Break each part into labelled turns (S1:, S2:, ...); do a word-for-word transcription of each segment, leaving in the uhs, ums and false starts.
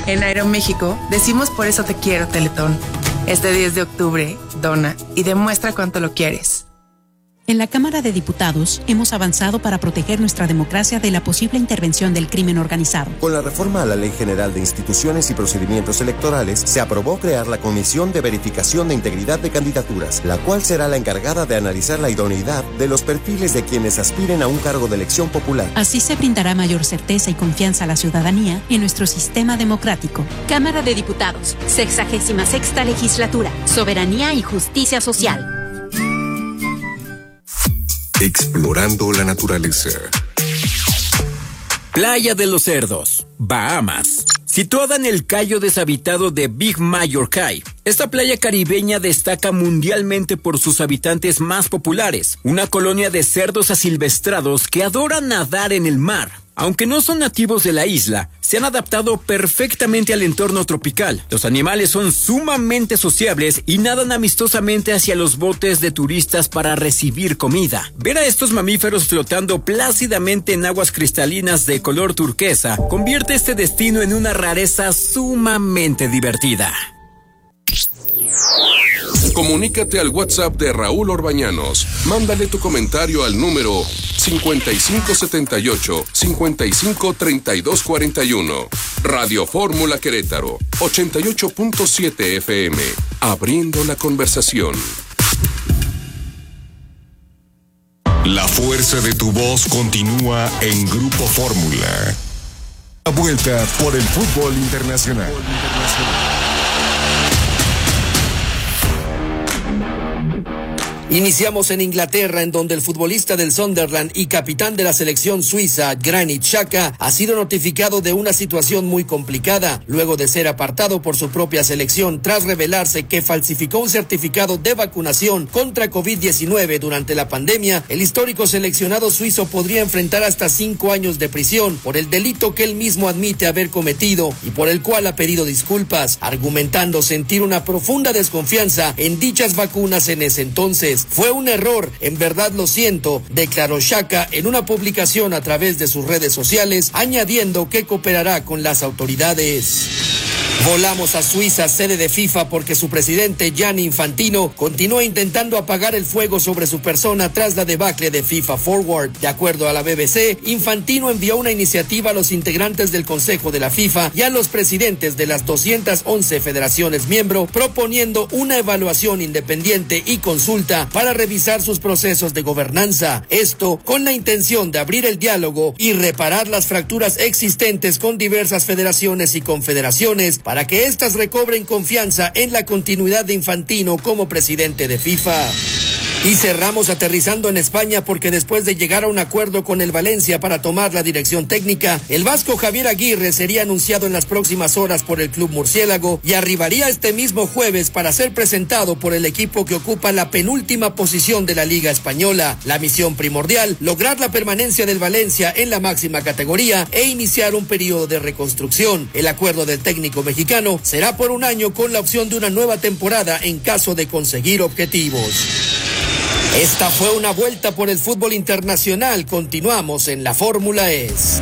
S1: En Aeroméxico decimos por eso te quiero, Teletón. Este diez de octubre, dona y demuestra cuánto lo quieres.
S2: En la Cámara de Diputados hemos avanzado para proteger nuestra democracia de la posible intervención del crimen organizado.
S3: Con la reforma a la Ley General de Instituciones y Procedimientos Electorales, se aprobó crear la Comisión de Verificación de Integridad de Candidaturas, la cual será la encargada de analizar la idoneidad de los perfiles de quienes aspiren a un cargo de elección popular.
S2: Así se brindará mayor certeza y confianza a la ciudadanía en nuestro sistema democrático.
S4: Cámara de Diputados, sexagésima sexta legislatura, soberanía y justicia social.
S5: Explorando la naturaleza.
S6: Playa de los Cerdos, Bahamas. Situada en el cayo deshabitado de Big Major Cay, esta playa caribeña destaca mundialmente por sus habitantes más populares, una colonia de cerdos asilvestrados que adoran nadar en el mar. Aunque no son nativos de la isla, se han adaptado perfectamente al entorno tropical. Los animales son sumamente sociables y nadan amistosamente hacia los botes de turistas para recibir comida. Ver a estos mamíferos flotando plácidamente en aguas cristalinas de color turquesa convierte este destino en una rareza sumamente divertida.
S5: Comunícate al WhatsApp de Raúl Orbañanos. Mándale tu comentario al número cincuenta y cinco setenta y ocho, cincuenta y cinco treinta y dos cuarenta y uno. Radio Fórmula Querétaro, ochenta y ocho punto siete F M. Abriendo la conversación.
S7: La fuerza de tu voz continúa en Grupo Fórmula. La vuelta por el fútbol internacional.
S8: Iniciamos en Inglaterra, en donde el futbolista del Sunderland y capitán de la selección suiza, Granit Xhaka, ha sido notificado de una situación muy complicada, luego de ser apartado por su propia selección tras revelarse que falsificó un certificado de vacunación contra covid diecinueve durante la pandemia. El histórico seleccionado suizo podría enfrentar hasta cinco años de prisión por el delito que él mismo admite haber cometido y por el cual ha pedido disculpas, argumentando sentir una profunda desconfianza en dichas vacunas en ese entonces. Fue un error, en verdad lo siento, declaró Xhaka en una publicación a través de sus redes sociales, añadiendo que cooperará con las autoridades. Volamos a Suiza, sede de FIFA, porque su presidente Gianni Infantino continúa intentando apagar el fuego sobre su persona tras la debacle de FIFA Forward. De acuerdo a la B B C, Infantino envió una iniciativa a los integrantes del Consejo de la FIFA y a los presidentes de las doscientas once federaciones miembro, proponiendo una evaluación independiente y consulta para revisar sus procesos de gobernanza. Esto con la intención de abrir el diálogo y reparar las fracturas existentes con diversas federaciones y confederaciones, para que éstas recobren confianza en la continuidad de Infantino como presidente de FIFA. Y cerramos aterrizando en España, porque después de llegar a un acuerdo con el Valencia para tomar la dirección técnica, el vasco Javier Aguirre sería anunciado en las próximas horas por el club murciélago y arribaría este mismo jueves para ser presentado por el equipo que ocupa la penúltima posición de la Liga Española. La misión primordial, lograr la permanencia del Valencia en la máxima categoría e iniciar un periodo de reconstrucción. El acuerdo del técnico mexicano será por un año con la opción de una nueva temporada en caso de conseguir objetivos. Esta fue una vuelta por el fútbol internacional. Continuamos en la Fórmula E S.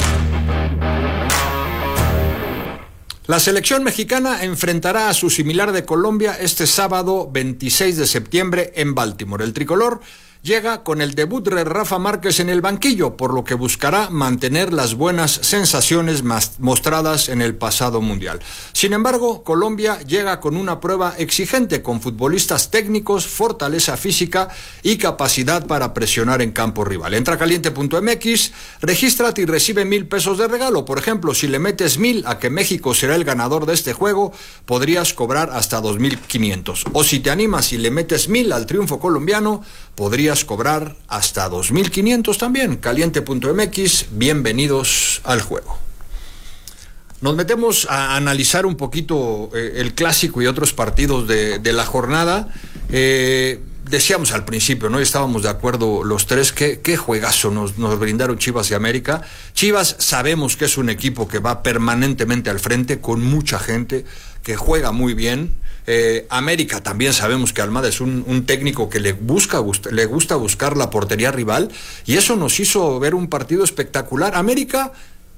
S9: La selección mexicana enfrentará a su similar de Colombia este sábado veintiséis de septiembre en Baltimore. El tricolor llega con el debut de Rafa Márquez en el banquillo, por lo que buscará mantener las buenas sensaciones mostradas en el pasado mundial. Sin embargo, Colombia llega con una prueba exigente, con futbolistas técnicos, fortaleza física y capacidad para presionar en campo rival. Entra caliente punto m x, regístrate y recibe mil pesos de regalo. Por ejemplo, si le metes mil a que México será el ganador de este juego, podrías cobrar hasta dos mil quinientos. O si te animas y le metes mil al triunfo colombiano, podrías cobrar hasta dos mil quinientos también. Caliente punto m x, bienvenidos al juego. Nos metemos a analizar un poquito eh, el clásico y otros partidos de, de la jornada. Eh, decíamos al principio, ¿no? Estábamos de acuerdo los tres, que qué juegazo nos, nos brindaron Chivas y América. Chivas sabemos que es un equipo que va permanentemente al frente, con mucha gente, que juega muy bien. Eh, América también sabemos que Almada es un, un técnico que le busca gust, le gusta buscar la portería rival, y eso nos hizo ver un partido espectacular. América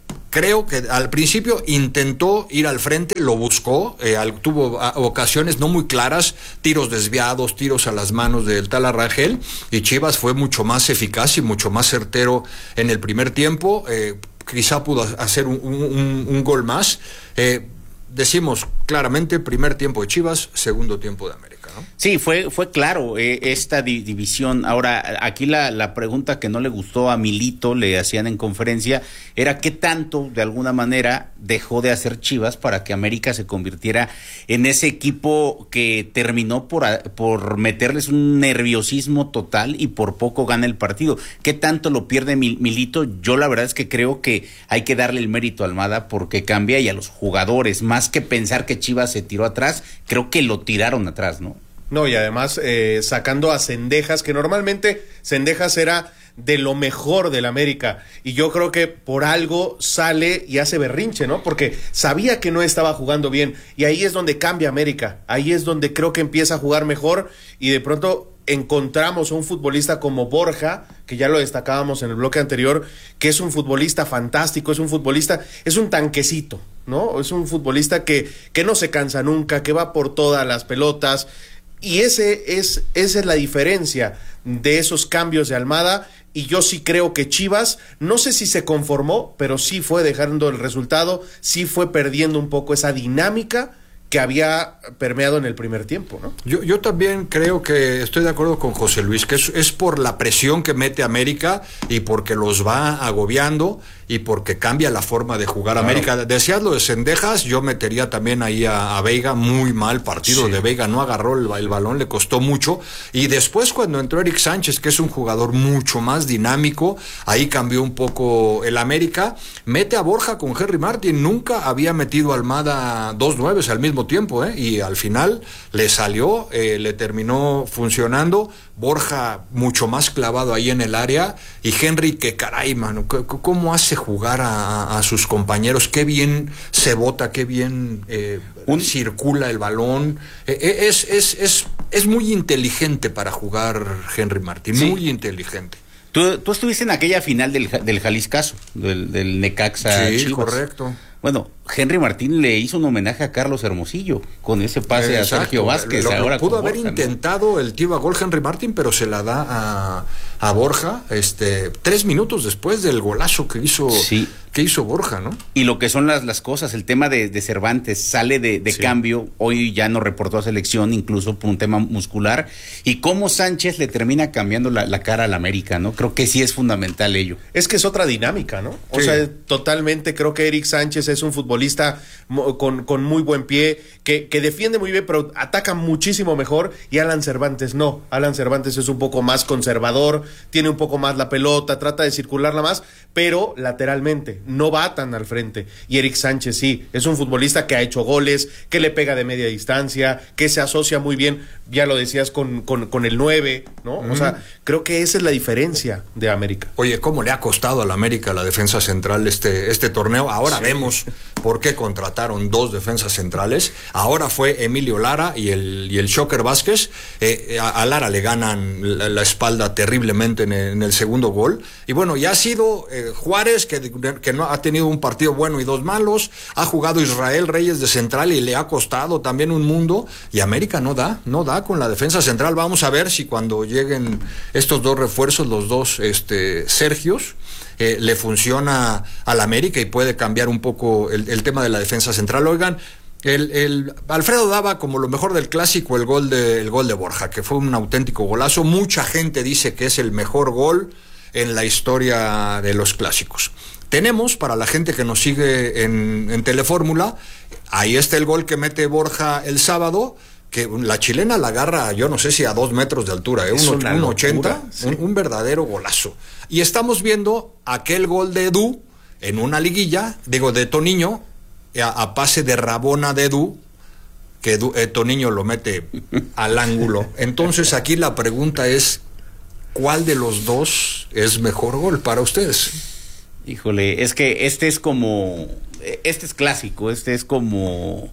S9: Creo que al principio intentó ir al frente, lo buscó, eh, al, tuvo a, ocasiones no muy claras, tiros desviados, tiros a las manos del tal Arrangel, y Chivas fue mucho más eficaz y mucho más certero en el primer tiempo. Eh, quizá pudo hacer un, un, un gol más. Eh, decimos claramente, primer tiempo de Chivas, segundo tiempo de América, ¿no?
S10: Sí, fue fue claro eh, esta di- división. Ahora, aquí la, la pregunta que no le gustó a Milito, le hacían en conferencia, era qué tanto, de alguna manera, dejó de hacer Chivas para que América se convirtiera en ese equipo que terminó por, a, por meterles un nerviosismo total y por poco gana el partido. ¿Qué tanto lo pierde Mil- Milito? Yo la verdad es que creo que hay que darle el mérito a Almada porque cambia, y a los jugadores, más que pensar que Chivas se tiró atrás, creo que lo tiraron atrás, ¿no?
S11: No, y además eh, sacando a Cendejas, que normalmente Cendejas era de lo mejor del América, y yo creo que por algo sale y hace berrinche, ¿no? Porque sabía que no estaba jugando bien, y ahí es donde cambia América, ahí es donde creo que empieza a jugar mejor, y de pronto encontramos a un futbolista como Borja, que ya lo destacábamos en el bloque anterior, que es un futbolista fantástico, es un futbolista, es un tanquecito, ¿no? Es un futbolista que, que no se cansa nunca, que va por todas las pelotas, y ese es, esa es la diferencia de esos cambios de Almada. Y yo sí creo que Chivas, no sé si se conformó, pero sí fue dejando el resultado, sí fue perdiendo un poco esa dinámica que había permeado en el primer tiempo, ¿no?
S9: Yo, yo también creo que estoy de acuerdo con José Luis, que es, es por la presión que mete América y porque los va agobiando y porque cambia la forma de jugar claro. América. Decías lo de Cendejas, yo metería también ahí a, a Veiga, muy mal partido sí. de Veiga, no agarró el, el balón, le costó mucho, y después cuando entró Eric Sánchez, que es un jugador mucho más dinámico, ahí cambió un poco el América, mete a Borja con Henry Martin, nunca había metido a Almada dos nueves al mismo tiempo, ¿eh? Y al final le salió, eh, le terminó funcionando, Borja mucho más clavado ahí en el área, y Henry, que caray, mano, ¿cómo hace jugar a, a sus compañeros? Qué bien se bota, qué bien eh, Un... circula el balón, eh, es, es, es, es muy inteligente para jugar Henry Martin, sí. muy inteligente.
S10: Tú, tú estuviste en aquella final del, del Jaliscaso, del, del Necaxa
S9: Sí,
S10: Chivas.
S9: correcto.
S10: Bueno, Henry Martín le hizo un homenaje a Carlos Hermosillo con ese pase Exacto. a Sergio Vázquez.
S9: Lo, lo
S10: ahora
S9: pudo haber
S10: Borja,
S9: intentado ¿no? el tiro a gol Henry Martín, pero se la da a, a Borja, este, tres minutos después del golazo que hizo, sí. que hizo Borja, ¿no?
S10: Y lo que son las, las cosas, el tema de, de Cervantes sale de, de sí. cambio, hoy ya no reportó a selección, incluso por un tema muscular, y cómo Sánchez le termina cambiando la, la cara al América, ¿no? Creo que sí es fundamental ello.
S11: Es que es otra dinámica, ¿no? O sí. sea, totalmente creo que Eric Sánchez es un futbolista con, con muy buen pie, que, que defiende muy bien, pero ataca muchísimo mejor, y Alan Cervantes no. Alan Cervantes es un poco más conservador, tiene un poco más la pelota, trata de circularla más, pero lateralmente, no va tan al frente. Y Eric Sánchez sí, es un futbolista que ha hecho goles, que le pega de media distancia, que se asocia muy bien, ya lo decías, con, con, con el nueve, ¿no? Mm. O sea, creo que esa es la diferencia de América.
S9: Oye, ¿cómo le ha costado a la América la defensa central este, este torneo? Ahora sí. vemos por qué contrataron dos defensas centrales. Ahora fue Emilio Lara y el, y el Shocker Vázquez. Eh, a, a Lara le ganan la, la espalda terriblemente en el, en el segundo gol. Y bueno, ya ha sido eh, Juárez, que, que no ha tenido un partido bueno y dos malos. Ha jugado Israel Reyes de central y le ha costado también un mundo. Y América no da, no da con la defensa central. Vamos a ver si cuando lleguen estos dos refuerzos, los dos este, Sergios, Eh, le funciona al América y puede cambiar un poco el, el tema de la defensa central. Oigan, el, el Alfredo daba como lo mejor del clásico el gol de el gol de Borja, que fue un auténtico golazo. Mucha gente dice que es el mejor gol en la historia de los clásicos. Tenemos, para la gente que nos sigue en, en Telefórmula, ahí está el gol que mete Borja el sábado, que la chilena la agarra, yo no sé si a dos metros de altura, ¿eh? un, un ochenta, sí. un, un verdadero golazo. Y estamos viendo aquel gol de Edu en una liguilla, digo, de Toniño, a, a pase de Rabona de Edu, que Edu, eh, Toniño lo mete al ángulo. Entonces aquí la pregunta es, ¿cuál de los dos es mejor gol para ustedes?
S10: Híjole, es que este es como, este es clásico, este es como...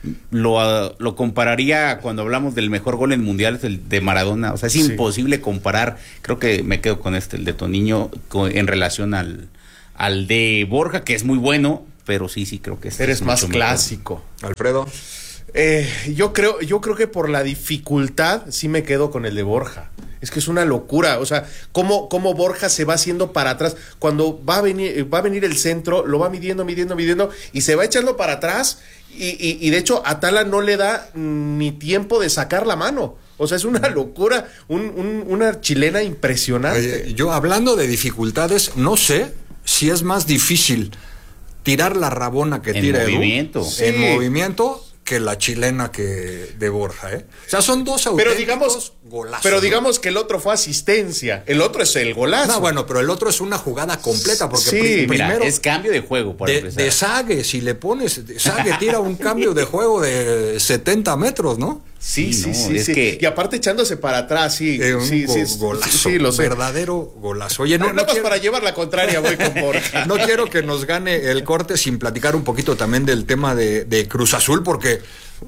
S10: Lo, lo compararía cuando hablamos del mejor gol en mundiales, el de Maradona. O sea, es sí. imposible comparar. Creo que me quedo con este, el de Toniño, con, en relación al, al de Borja, que es muy bueno, pero sí, sí creo que este
S11: eres
S10: es
S11: más
S10: mucho
S11: clásico.
S9: Mejor. Alfredo.
S11: Eh, yo creo, yo creo que por la dificultad sí me quedo con el de Borja. Es que es una locura, o sea, cómo, cómo Borja se va haciendo para atrás. Cuando va a venir, va a venir el centro, lo va midiendo, midiendo, midiendo, y se va echando para atrás, y, y, y de hecho Atala no le da ni tiempo de sacar la mano. O sea, es una locura, un, un, una chilena impresionante.
S9: Oye, yo hablando de dificultades, no sé si es más difícil tirar la rabona que
S10: en
S9: tira
S10: movimiento.
S9: Edu,
S11: Sí.
S9: en movimiento, que la chilena que de Borja, ¿eh? O sea, son dos auténticos
S11: Pero digamos,
S9: golazos.
S11: pero
S9: ¿no?
S11: digamos que el otro fue asistencia, el otro es el golazo.
S9: No, bueno, pero el otro es una jugada completa, porque
S11: Sí,
S9: pri-
S10: Mira,
S9: primero
S10: es cambio de juego, por
S9: de,
S10: empezar.
S9: de Sague, si le pones, Sague tira un cambio de juego de setenta metros, ¿no?
S11: Sí,
S10: Sí,
S11: sí,
S10: no,
S11: sí,
S10: es
S11: sí.
S10: que-
S11: Y aparte echándose para atrás, sí,
S9: Eh, un
S11: sí,
S9: go-
S11: sí, sí,
S9: golazo,
S11: sí, sí, lo sé.
S9: verdadero golazo. Oye, no,
S11: No,
S9: no
S11: nada más
S9: quiero-
S11: para llevar la contraria voy con Borja.
S9: No quiero que nos gane el corte sin platicar un poquito también del tema de, de Cruz Azul, porque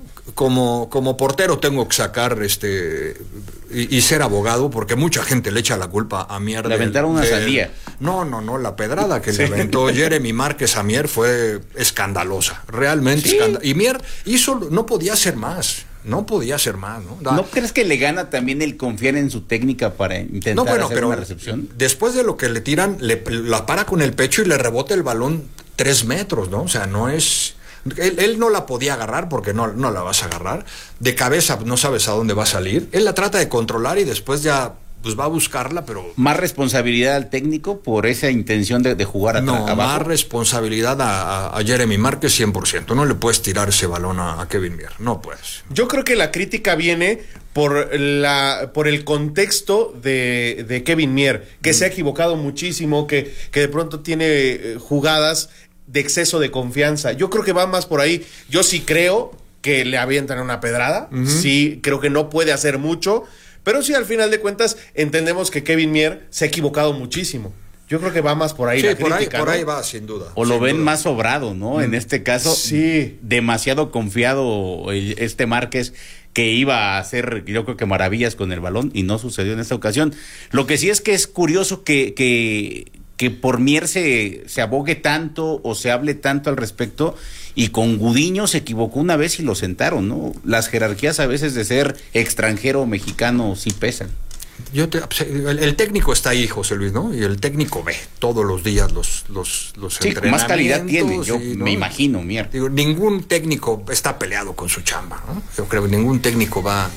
S9: como, como portero tengo que sacar este y, y ser abogado, porque mucha gente le echa la culpa a Mier.
S10: Le
S9: del-
S10: aventaron una
S9: del-
S10: sandía.
S9: No, no, no, la pedrada que
S11: Sí.
S9: le aventó Jeremy Márquez a Mier fue escandalosa, realmente
S10: Sí.
S9: escandalosa. Y Mier hizo, no podía hacer más, no podía hacer más, ¿no? Da-
S10: ¿No crees que le gana también el confiar en su técnica para intentar
S9: no, bueno,
S10: hacer
S9: pero
S10: una recepción?
S9: después de lo que le tiran, le, la para con el pecho y le rebota el balón tres metros, ¿no? O sea, no es... Él, él no la podía agarrar porque no, no la vas a agarrar. De cabeza no sabes a dónde va a salir. Él la trata de controlar y después ya pues va a buscarla, pero...
S10: ¿Más responsabilidad al técnico por esa intención de, de jugar atrás,
S9: No,
S10: abajo?
S9: más responsabilidad a, a- a Jeremy Márquez cien por ciento. No le puedes tirar ese balón a, a Kevin Mier, no puedes.
S11: Yo creo que la crítica viene por la por el contexto de, de Kevin Mier, que se ha equivocado muchísimo, que, que de pronto tiene eh, jugadas de exceso de confianza. Yo creo que va más por ahí. Yo sí creo que le avientan una pedrada,
S9: Ujú.
S11: sí creo que no puede hacer mucho, pero sí al final de cuentas entendemos que Kevin Mier se ha equivocado muchísimo. Yo creo que va más por ahí
S9: Sí,
S11: la
S9: por ahí,
S11: crítica,
S9: por
S11: ¿no?
S9: ahí va, sin duda.
S10: O lo
S9: sin
S10: ven
S9: duda.
S10: más sobrado, ¿no? En este caso,
S11: Sí.
S10: demasiado confiado el- este Márquez, que iba a hacer, yo creo que maravillas con el balón, y no sucedió en esta ocasión. Lo que sí es que es curioso que, que, que por Mier se, se abogue tanto o se hable tanto al respecto, y con Gudiño se equivocó una vez y lo sentaron, ¿no? Las jerarquías a veces de ser extranjero o mexicano sí pesan.
S9: Yo te- el, el técnico está ahí, José Luis, ¿no? Y el técnico ve todos los días los, los, los
S10: Sí, más calidad tiene,
S9: entrenamientos
S10: yo
S9: y, ¿no?
S10: me imagino, Mier.
S9: Digo, ningún técnico está peleado con su chamba, ¿no? Yo creo que ningún técnico va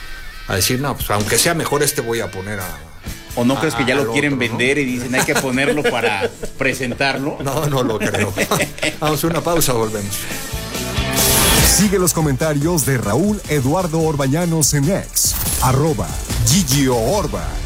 S9: a decir, no, pues aunque sea mejor este voy a poner a...
S10: ¿O no crees que ya
S9: al
S10: lo quieren
S9: otro, ¿no?
S10: vender y dicen hay que ponerlo para presentarlo?
S9: No, no lo creo. Vamos a una pausa, volvemos.
S7: Sigue los comentarios de Raúl Eduardo Orbañanos en X, arroba Gigio Orba.